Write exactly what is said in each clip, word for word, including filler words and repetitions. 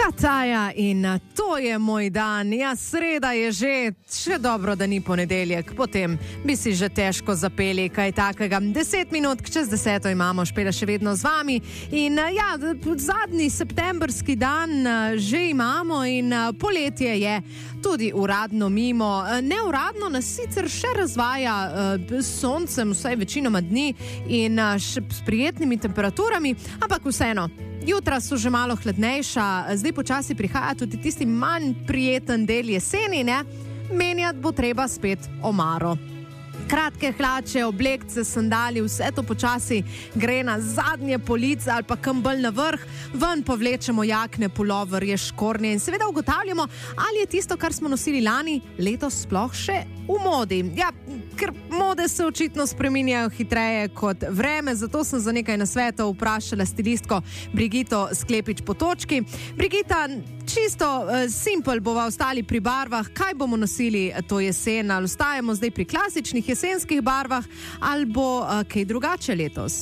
Ja, Taja, in to je moj dan. Ja, sreda je že, še dobro, da ni ponedeljek, potem bi si že težko zapeli kaj takega. Deset minut čez deseto imamo, Špela še vedno z vami. In ja, zadnji septembrski dan že imamo in poletje je tudi uradno mimo. Neuradno nas sicer še razvaja s soncem, vsaj večinoma dni in še s prijetnimi temperaturami, ampak vseeno. Jutra so že malo hladnejša, zdaj počasi prihaja tudi tisti manj prijeten del jeseni, ne? Menjati bo treba spet omaro. Kratke hlače, oblekce, sandali, vse to počasi gre na zadnje police ali pa kam bolj na vrh, ven povlečemo jakne, puloverje, škornje in seveda ugotavljamo, ali je tisto, kar smo nosili lani, letos sploh še v modi. Ja, ker mode se očitno spreminjajo hitreje kot vreme, zato sem za nekaj nasvetov vprašala stilistko Brigito Sklepič-Potočki. Brigita, čisto uh, simpel bova ostali pri barvah, kaj bomo nosili to jesen, ali ostajamo zdaj pri klasičnih jesenskih barvah, ali bo uh, kaj drugače letos?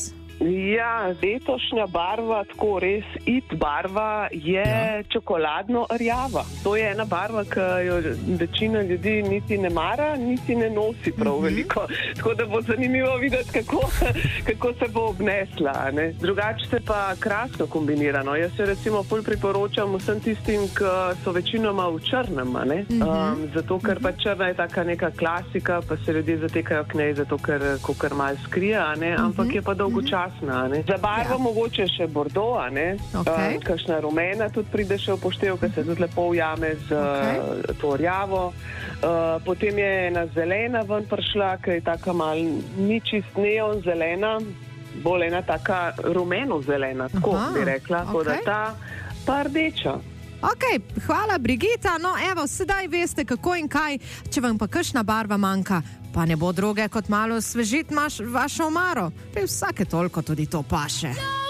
Ja, letošnja barva, tako res it barva, je ja. čokoladno rjava. To je ena barva, ki jo večina ljudi niti ne mara, niti ne nosi prav mm-hmm. veliko. Tako da bo zanimivo videti, kako, kako se bo obnesla. Ne? Drugače se pa krasno kombinirano. Jaz se recimo ful priporočam vsem tistim, ki so večinoma v črnem. Ne? Mm-hmm. Um, zato, ker pa črna je taka neka klasika, pa se ljudje zatekajo k njej, zato ker kakor malo skrije, ne? Ampak mm-hmm. je pa dolgočasna. Ne? Za barvo ja. mogoče še bordo, ne? Okay. Um, kakšna rumena tudi pride še v poštev, ker se tudi lepo ujame z okay. uh, to rjavo. Uh, potem je ena zelena ven prišla, ki je taka mal ni čist neon zelena, bolj ena taka rumeno-zelena, tako Aha. bi rekla, okay. da ta pa rdeča. Ok, hvala Brigita, no evo, sedaj veste kako in kaj, če vam pa kakšna barva manjka, pa ne bo druge kot malo svežiti vašo omaro, pri vsake toliko tudi to paše.